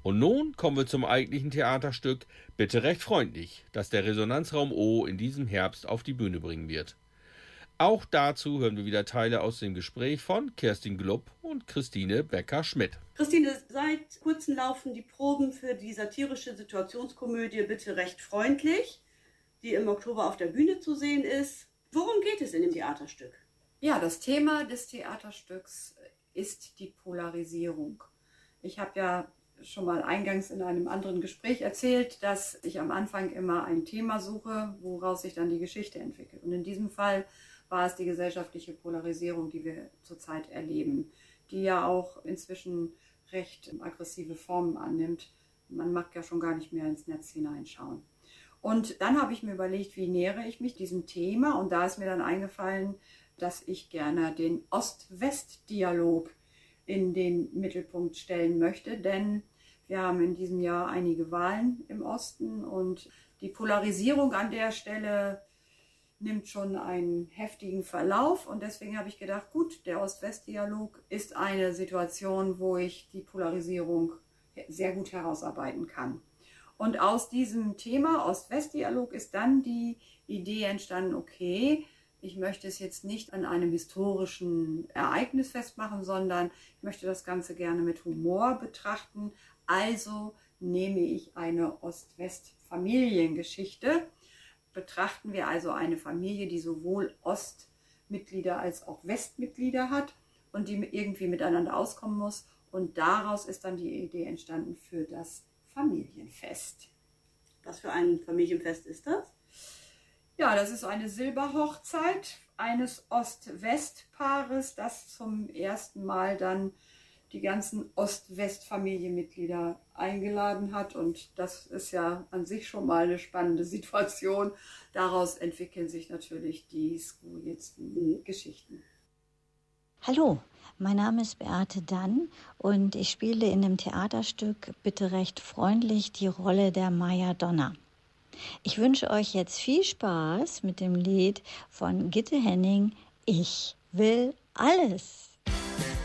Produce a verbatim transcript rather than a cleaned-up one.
Und nun kommen wir zum eigentlichen Theaterstück Bitte recht freundlich, das der Resonanzraum O in diesem Herbst auf die Bühne bringen wird. Auch dazu hören wir wieder Teile aus dem Gespräch von Kerstin Glupp und Christine Becker-Schmidt. Christine, seit kurzem laufen die Proben für die satirische Situationskomödie Bitte recht freundlich, die im Oktober auf der Bühne zu sehen ist. Worum geht es in dem Theaterstück? Ja, das Thema des Theaterstücks ist die Polarisierung. Ich habe ja schon mal eingangs in einem anderen Gespräch erzählt, dass ich am Anfang immer ein Thema suche, woraus sich dann die Geschichte entwickelt. Und in diesem Fall war es die gesellschaftliche Polarisierung, die wir zurzeit erleben, die ja auch inzwischen recht aggressive Formen annimmt. Man mag ja schon gar nicht mehr ins Netz hineinschauen. Und dann habe ich mir überlegt, wie nähere ich mich diesem Thema? Und da ist mir dann eingefallen, dass ich gerne den Ost-West-Dialog in den Mittelpunkt stellen möchte, denn wir haben in diesem Jahr einige Wahlen im Osten und die Polarisierung an der Stelle nimmt schon einen heftigen Verlauf und deswegen habe ich gedacht, gut, der Ost-West-Dialog ist eine Situation, wo ich die Polarisierung sehr gut herausarbeiten kann. Und aus diesem Thema Ost-West-Dialog ist dann die Idee entstanden, okay, ich möchte es jetzt nicht an einem historischen Ereignis festmachen, sondern ich möchte das Ganze gerne mit Humor betrachten. Also nehme ich eine Ost-West-Familiengeschichte. Betrachten wir also eine Familie, die sowohl Ostmitglieder als auch Westmitglieder hat und die irgendwie miteinander auskommen muss. Und daraus ist dann die Idee entstanden für das Familienfest. Was für ein Familienfest ist das? Ja, das ist eine Silberhochzeit eines Ost-West-Paares, das zum ersten Mal dann die ganzen Ost-West-Familienmitglieder eingeladen hat. Und das ist ja an sich schon mal eine spannende Situation. Daraus entwickeln sich natürlich die skurrilsten Geschichten. Hallo, mein Name ist Beate Dann und ich spiele in dem Theaterstück Bitte recht freundlich die Rolle der Maya Donner. Ich wünsche euch jetzt viel Spaß mit dem Lied von Gitte Henning, Ich will alles.